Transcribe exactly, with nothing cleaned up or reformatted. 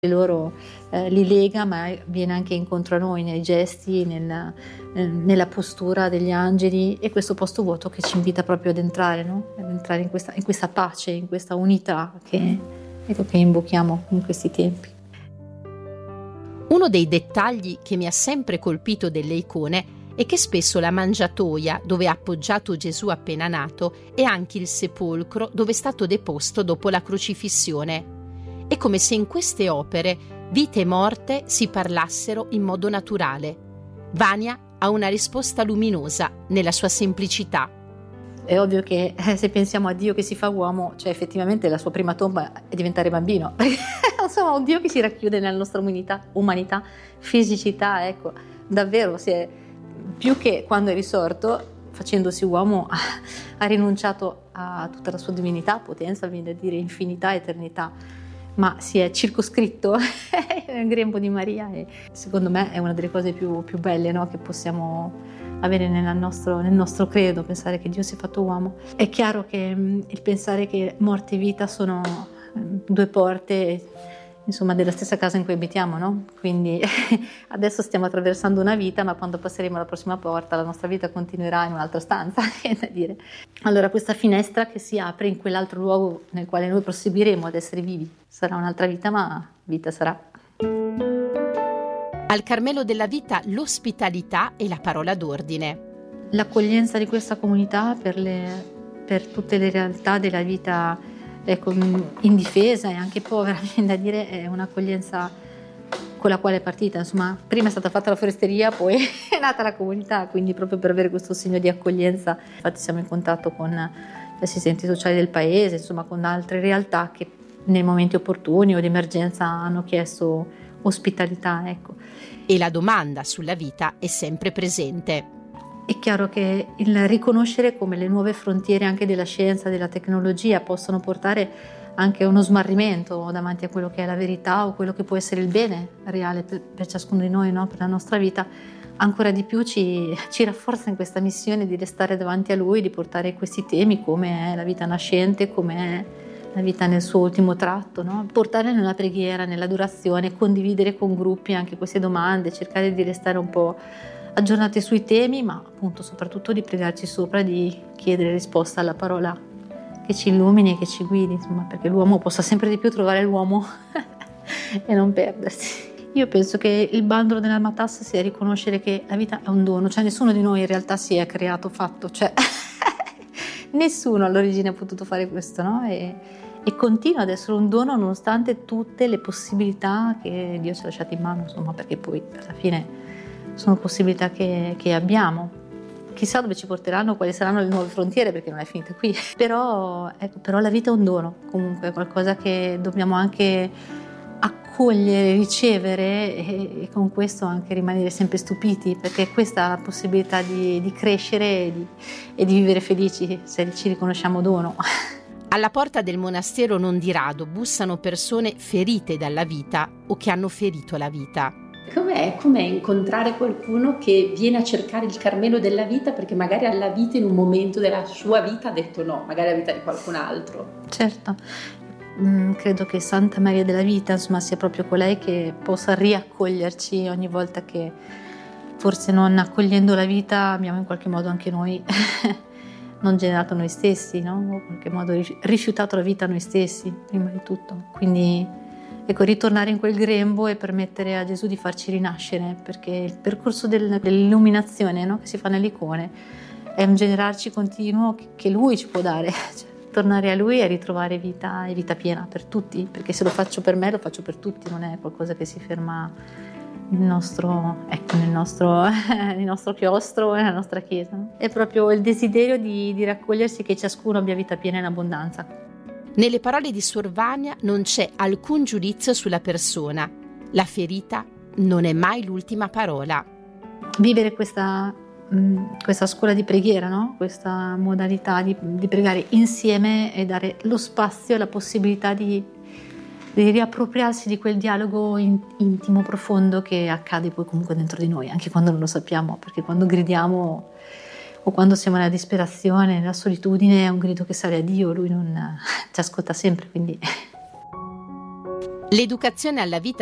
loro eh, li lega, ma viene anche incontro a noi nei gesti, nella, eh, nella postura degli angeli, e questo posto vuoto che ci invita proprio ad entrare, no? Ad entrare in questa, in questa pace, in questa unità che, ecco, che invochiamo in questi tempi. Uno dei dettagli che mi ha sempre colpito delle icone è che spesso la mangiatoia dove è appoggiato Gesù appena nato è anche il sepolcro dove è stato deposto dopo la crocifissione. È come se in queste opere vita e morte si parlassero in modo naturale. Vania ha una risposta luminosa nella sua semplicità. È ovvio che eh, se pensiamo a Dio che si fa uomo, cioè effettivamente la sua prima tomba è diventare bambino. Insomma, un Dio che si racchiude nella nostra umanità, umanità, fisicità, ecco, davvero si è, più che quando è risorto, facendosi uomo, ha, ha rinunciato a tutta la sua divinità, potenza, viene a dire infinità, eternità, ma si è circoscritto nel grembo di Maria, e secondo me è una delle cose più, più belle, no, che possiamo avere nel nostro, nel nostro credo, pensare che Dio si è fatto uomo. È chiaro che mh, il pensare che morte e vita sono mh, due porte, insomma, della stessa casa in cui abitiamo, no? Quindi adesso stiamo attraversando una vita, ma quando passeremo alla prossima porta la nostra vita continuerà in un'altra stanza, è da dire. Allora questa finestra che si apre in quell'altro luogo nel quale noi proseguiremo ad essere vivi, sarà un'altra vita, ma vita sarà. Al Carmelo della Vita l'ospitalità è la parola d'ordine. L'accoglienza di questa comunità per, le, per tutte le realtà della vita, ecco, indifesa e anche povera, viene da dire, è un'accoglienza con la quale è partita. Insomma, prima è stata fatta la foresteria, poi è nata la comunità, quindi proprio per avere questo segno di accoglienza, infatti siamo in contatto con gli assistenti sociali del paese, insomma con altre realtà che nei momenti opportuni o di emergenza hanno chiesto ospitalità, ecco. E la domanda sulla vita è sempre presente. È chiaro che il riconoscere come le nuove frontiere anche della scienza, della tecnologia possono portare anche a uno smarrimento davanti a quello che è la verità o quello che può essere il bene reale per, per ciascuno di noi, no? Per la nostra vita, ancora di più ci, ci rafforza in questa missione di restare davanti a Lui, di portare questi temi come è la vita nascente, come è la vita nel suo ultimo tratto, no? Portarle nella preghiera, nell'adorazione, condividere con gruppi anche queste domande, cercare di restare un po' aggiornati sui temi, ma appunto soprattutto di pregarci sopra, di chiedere risposta alla parola che ci illumini e che ci guidi, insomma, perché l'uomo possa sempre di più trovare l'uomo e non perdersi. Io penso che il bandolo dell'Alma Tassa sia riconoscere che la vita è un dono, cioè nessuno di noi in realtà si è creato fatto, cioè nessuno all'origine ha potuto fare questo, no? E, e continua ad essere un dono nonostante tutte le possibilità che Dio ci ha lasciato in mano, insomma, perché poi alla fine sono possibilità che, che abbiamo. Chissà dove ci porteranno, quali saranno le nuove frontiere, perché non è finita qui. Però, ecco, però la vita è un dono, comunque è qualcosa che dobbiamo anche accogliere, ricevere e, e con questo anche rimanere sempre stupiti, perché questa è la possibilità di, di crescere e di, e di vivere felici se ci riconosciamo dono. Alla porta del monastero non di rado bussano persone ferite dalla vita o che hanno ferito la vita. Com'è, com'è incontrare qualcuno che viene a cercare il Carmelo della Vita perché magari alla vita in un momento della sua vita ha detto no, magari la vita di qualcun altro? Certo, mm, credo che Santa Maria della Vita, insomma, sia proprio colei che possa riaccoglierci ogni volta che forse non accogliendo la vita abbiamo in qualche modo anche noi non generato noi stessi, no? O in qualche modo rifiutato la vita a noi stessi prima di tutto. Quindi ecco, ritornare in quel grembo e permettere a Gesù di farci rinascere, perché il percorso del, dell'illuminazione, no, che si fa nelle icone è un generarci continuo che, che Lui ci può dare, cioè, tornare a Lui e ritrovare vita e vita piena per tutti, perché se lo faccio per me lo faccio per tutti, non è qualcosa che si ferma nel nostro, ecco, nel nostro, nel nostro chiostro e nella nostra chiesa. È proprio il desiderio di, di raccogliersi, che ciascuno abbia vita piena in abbondanza. Nelle parole di Suor Vania non c'è alcun giudizio sulla persona. La ferita non è mai l'ultima parola. Vivere questa, mh, questa scuola di preghiera, no? Questa modalità di, di pregare insieme e dare lo spazio e la possibilità di, di riappropriarsi di quel dialogo in, intimo, profondo che accade poi comunque dentro di noi, anche quando non lo sappiamo, perché quando gridiamo o quando siamo nella disperazione, nella solitudine, è un grido che sale a Dio, Lui non ci ascolta sempre, quindi L'educazione alla vita